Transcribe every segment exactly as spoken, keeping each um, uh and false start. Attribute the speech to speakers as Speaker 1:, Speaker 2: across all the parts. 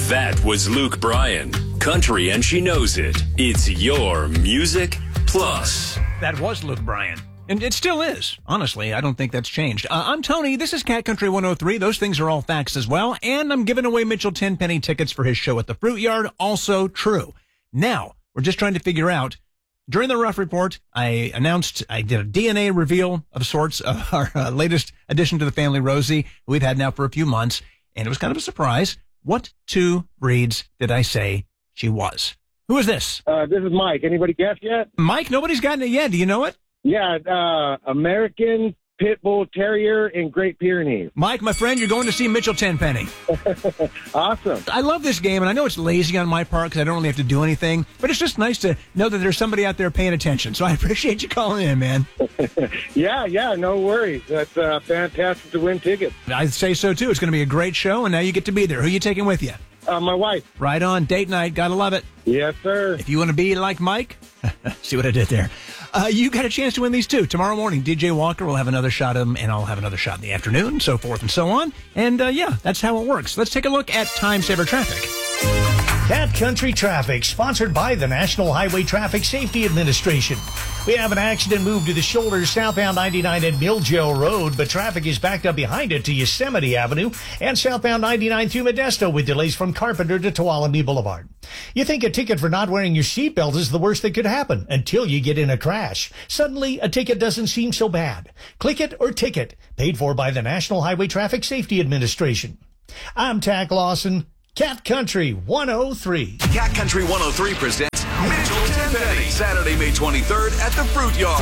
Speaker 1: That was Luke Bryan. Country and she knows it. It's your Music Plus.
Speaker 2: That was Luke Bryan. And it still is. Honestly, I don't think that's changed. Uh, I'm Tony. This is Cat Country one oh three. Those things are all facts as well. And I'm giving away Mitchell Tenpenny tickets for his show at the Fruit Yard. Also true. Now, we're just trying to figure out, during the Rough Report, I announced, I did a D N A reveal of sorts of our uh, latest addition to the family, Rosie, who we've had now for a few months. And it was kind of a surprise. What two breeds did I say she was? Who is this?
Speaker 3: Uh, this is Mike. Anybody guess yet?
Speaker 2: Mike, nobody's gotten it yet. Do you know it?
Speaker 3: Yeah, uh, American Pit Bull Terrier and Great Pyrenees.
Speaker 2: Mike, my friend, you're going to see Mitchell Tenpenny.
Speaker 3: Awesome.
Speaker 2: I love this game, and I know it's lazy on my part because I don't really have to do anything, but it's just nice to know that there's somebody out there paying attention. So I appreciate you calling in, man.
Speaker 3: yeah, yeah, no worries. That's uh, fantastic to win tickets.
Speaker 2: I'd say so, too. It's going to be a great show, and now you get to be there. Who are you taking with you?
Speaker 3: Uh, my wife.
Speaker 2: Right on. Date night. Gotta love it.
Speaker 3: Yes, sir.
Speaker 2: If you want to be like Mike, see what I did there. Uh, you got a chance to win these, too. Tomorrow morning, D J Walker will have another shot of them, and I'll have another shot in the afternoon, so forth and so on. And, uh, yeah, that's how it works. Let's take a look at Time Saver Traffic.
Speaker 4: Cat Country Traffic, sponsored by the National Highway Traffic Safety Administration. We have an accident moved to the shoulder southbound ninety-nine at Milljail Road, but traffic is backed up behind it to Yosemite Avenue and southbound ninety-nine through Modesto with delays from Carpenter to Tuolumne Boulevard. You think a ticket for not wearing your seatbelt is the worst that could happen until you get in a crash. Suddenly, a ticket doesn't seem so bad. Click It or Ticket, paid for by the National Highway Traffic Safety Administration. I'm Tack Lawson. Cat Country one oh three.
Speaker 5: Cat Country one oh three presents Mitchell Tenpenny, Saturday, May twenty-third at the Fruit Yard.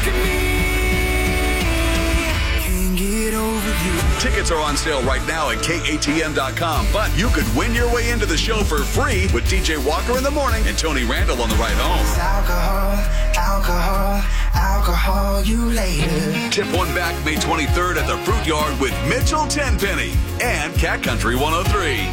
Speaker 5: Tickets are on sale right now at K A T M dot com, but you could win your way into the show for free with D J Walker in the morning and Tony Randall on the ride home.
Speaker 6: Alcohol, alcohol, alcohol, you later.
Speaker 5: Tip one back May twenty-third at the Fruit Yard with Mitchell Tenpenny and Cat Country one oh three.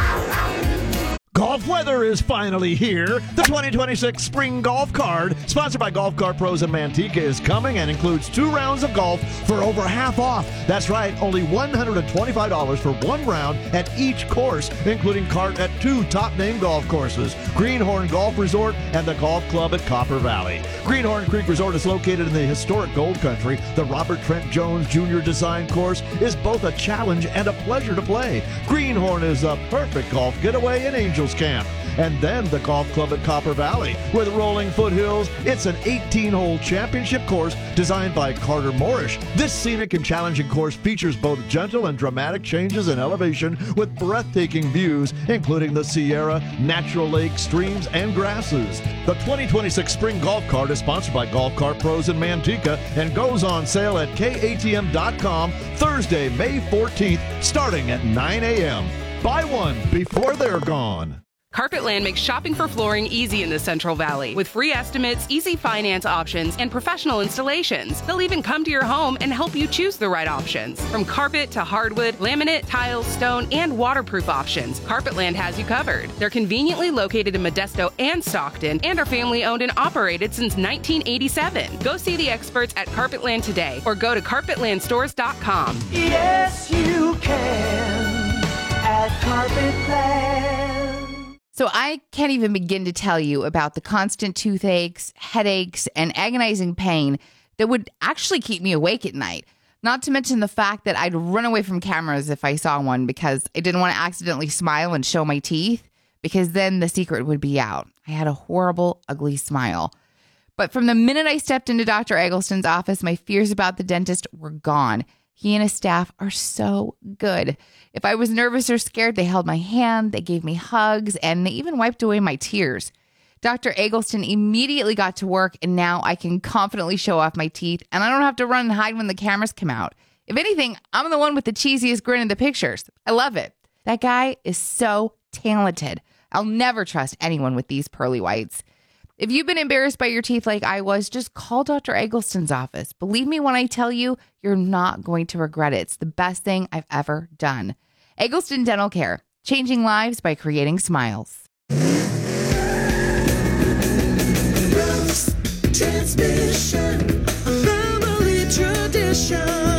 Speaker 7: Golf weather is finally here. The twenty twenty-six Spring Golf Card, sponsored by Golf Cart Pros in Manteca, is coming and includes two rounds of golf for over half off. That's right, only one hundred twenty-five dollars for one round at each course, including cart at two top-name golf courses, Greenhorn Golf Resort and the Golf Club at Copper Valley. Greenhorn Creek Resort is located in the historic Gold Country. The Robert Trent Jones Junior Design Course is both a challenge and a pleasure to play. Greenhorn is a perfect golf getaway in Angels Camp. And then the Golf Club at Copper Valley. With rolling foothills, it's an eighteen-hole championship course designed by Carter Moorish. This scenic and challenging course features both gentle and dramatic changes in elevation with breathtaking views, including the Sierra, natural lakes, streams, and grasses. The twenty twenty-six Spring Golf Card is sponsored by Golf Cart Pros in Manteca and goes on sale at K A T M dot com Thursday, May fourteenth, starting at nine a.m. Buy one before they're gone.
Speaker 8: Carpetland makes shopping for flooring easy in the Central Valley with free estimates, easy finance options, and professional installations. They'll even come to your home and help you choose the right options. From carpet to hardwood, laminate, tile, stone, and waterproof options, Carpetland has you covered. They're conveniently located in Modesto and Stockton and are family owned and operated since nineteen eighty-seven. Go see the experts at Carpetland today or go to carpetland stores dot com.
Speaker 6: Yes, you can at Carpetland.
Speaker 9: So I can't even begin to tell you about the constant toothaches, headaches, and agonizing pain that would actually keep me awake at night. Not to mention the fact that I'd run away from cameras if I saw one because I didn't want to accidentally smile and show my teeth, because then the secret would be out. I had a horrible, ugly smile. But from the minute I stepped into Doctor Eggleston's office, my fears about the dentist were gone. He and his staff are so good. If I was nervous or scared, they held my hand, they gave me hugs, and they even wiped away my tears. Doctor Eggleston immediately got to work, and now I can confidently show off my teeth, and I don't have to run and hide when the cameras come out. If anything, I'm the one with the cheesiest grin in the pictures. I love it. That guy is so talented. I'll never trust anyone with these pearly whites. If you've been embarrassed by your teeth like I was, just call Doctor Eggleston's office. Believe me when I tell you, you're not going to regret it. It's the best thing I've ever done. Eggleston Dental Care, changing lives by creating smiles.
Speaker 6: Transmission, family tradition.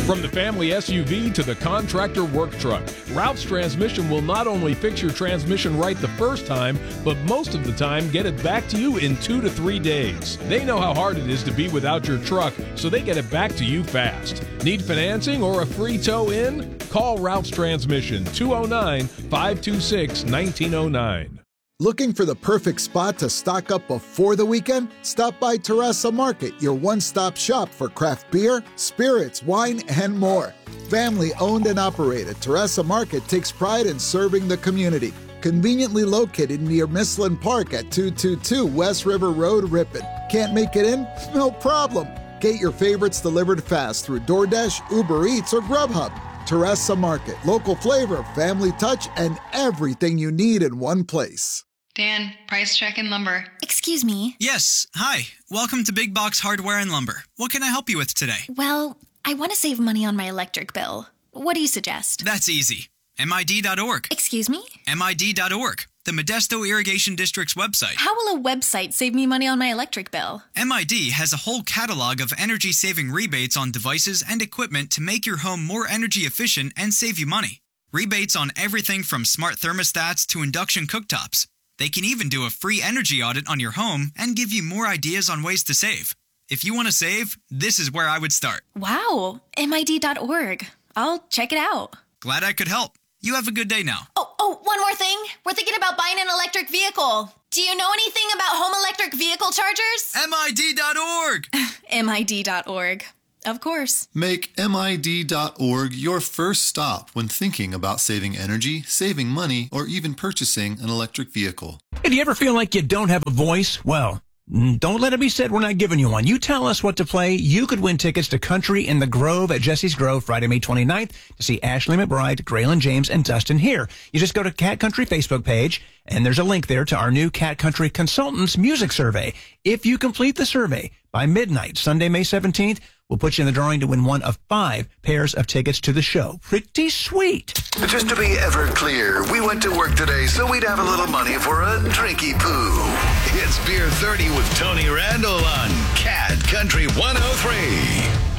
Speaker 10: From the family S U V to the contractor work truck, Ralph's Transmission will not only fix your transmission right the first time, but most of the time get it back to you in two to three days. They know how hard it is to be without your truck, so they get it back to you fast. Need financing or a free tow in? Call Ralph's Transmission, two oh nine, five two six, one nine oh nine.
Speaker 11: Looking for the perfect spot to stock up before the weekend? Stop by Terrassa Market, your one-stop shop for craft beer, spirits, wine, and more. Family-owned and operated, Terrassa Market takes pride in serving the community. Conveniently located near Mislin Park at two two two West River Road, Ripon. Can't make it in? No problem. Get your favorites delivered fast through DoorDash, Uber Eats, or Grubhub. Terrassa Market, local flavor, family touch, and everything you need in one place.
Speaker 12: Dan, price check and lumber.
Speaker 13: Excuse me.
Speaker 14: Yes, hi. Welcome to Big Box Hardware and Lumber. What can I help you with today?
Speaker 13: Well, I want to save money on my electric bill. What do you suggest?
Speaker 14: That's easy. M I D dot org.
Speaker 13: Excuse me?
Speaker 14: M I D dot org, the Modesto Irrigation District's website.
Speaker 13: How will a website save me money on my electric bill?
Speaker 14: M I D has a whole catalog of energy-saving rebates on devices and equipment to make your home more energy efficient and save you money. Rebates on everything from smart thermostats to induction cooktops. They can even do a free energy audit on your home and give you more ideas on ways to save. If you want to save, this is where I would start.
Speaker 13: Wow, M I D dot org. I'll check it out.
Speaker 14: Glad I could help. You have a good day now.
Speaker 13: Oh, oh, one more thing. We're thinking about buying an electric vehicle. Do you know anything about home electric vehicle chargers?
Speaker 14: M I D dot org.
Speaker 13: M I D dot org. Of course.
Speaker 15: Make M I D dot org your first stop when thinking about saving energy, saving money, or even purchasing an electric vehicle.
Speaker 2: If you ever feel like you don't have a voice, well, don't let it be said we're not giving you one. You tell us what to play. You could win tickets to Country in the Grove at Jesse's Grove Friday, May twenty-ninth to see Ashley McBride, Graylin James, and Dustin here. You just go to Cat Country Facebook page, and there's a link there to our new Cat Country Consultants Music Survey. If you complete the survey by midnight, Sunday, May seventeenth, we'll put you in the drawing to win one of five pairs of tickets to the show. Pretty sweet.
Speaker 16: Just to be ever clear, we went to work today so we'd have a little money for a drinky poo. It's Beer thirty with Tony Randall on Cat Country one oh three.